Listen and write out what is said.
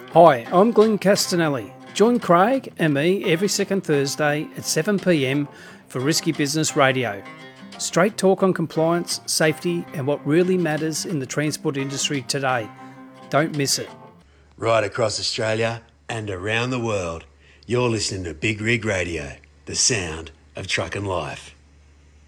Hi, I'm Glenn Castanelli. Join Craig and me every second Thursday at 7 p.m. for Risky Business Radio. Straight talk on compliance, safety, and what really matters in the transport industry today. Don't miss it. Right across Australia and around the world, you're listening to Big Rig Radio, the sound of truck and life.